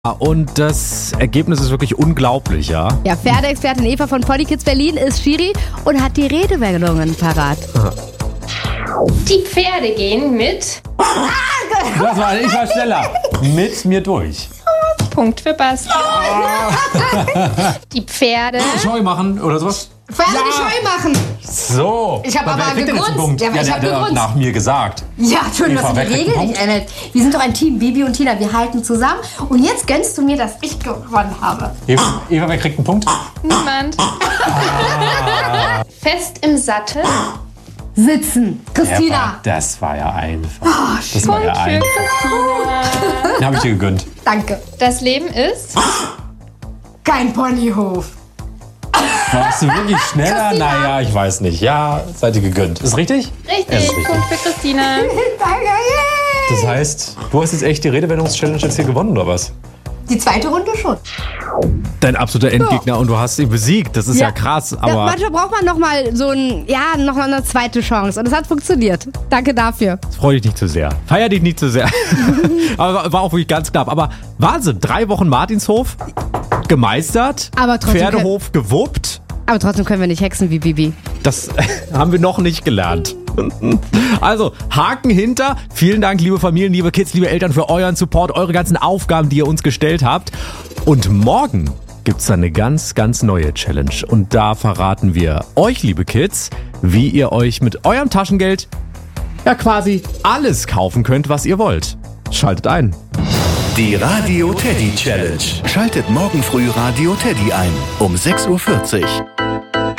Und das Ergebnis ist wirklich unglaublich, ja? Ja, Pferdeexpertin Eva von Pony Kids Berlin ist Schiri und hat die Redewendungen parat. Die Pferde gehen mit... Ich war schneller. Mit mir durch. Punkt für Basti. Die Pferde... Scheu machen oder sowas? Pferde die Scheu machen. So. Ich habe aber wer kriegt denn jetzt einen gegrunzt. Punkt? Ja, ich hab der hat gegrunzt. nach mir gesagt. Ja, schön, Eva, dass du wer die kriegt Regeln einen nicht änderst. Wir sind doch ein Team, Bibi und Tina. Wir halten zusammen. Und jetzt gönnst du mir, dass ich gewonnen habe. Eva, wer kriegt einen Punkt? Niemand. Fest im Sattel. Sitzen. Christina. Eva, das war ja einfach. Das war ja Punkt für einfach. Christina. Den habe ich dir gegönnt. Danke. Das Leben ist... Kein Ponyhof. Warst du wirklich schneller? Christina. Naja, ich weiß nicht. Ja, seid ihr gegönnt. Ist richtig? Richtig. Es ist richtig. Punkt für Christina. Danke. Yay. Das heißt, du hast jetzt echt die Redewendungs-Challenge jetzt hier gewonnen, oder was? Die zweite Runde schon. Dein absoluter Endgegner und du hast ihn besiegt. Das ist ja krass, aber... Ja, manchmal braucht man noch mal noch eine zweite Chance. Und es hat funktioniert. Danke dafür. Freu dich nicht zu sehr. Feier dich nicht zu sehr. Aber war auch wirklich ganz knapp. Aber Wahnsinn, 3 Wochen Martinshof gemeistert, Aber trotzdem Pferdehof gewuppt. Aber trotzdem können wir nicht hexen wie Bibi. Das haben wir noch nicht gelernt. Also, Haken hinter. Vielen Dank, liebe Familien, liebe Kids, liebe Eltern, für euren Support, eure ganzen Aufgaben, die ihr uns gestellt habt. Und morgen gibt's dann eine ganz, ganz neue Challenge. Und da verraten wir euch, liebe Kids, wie ihr euch mit eurem Taschengeld ja quasi alles kaufen könnt, was ihr wollt. Schaltet ein. Die Radio Teddy Challenge. Schaltet morgen früh Radio Teddy ein um 6:40 Uhr.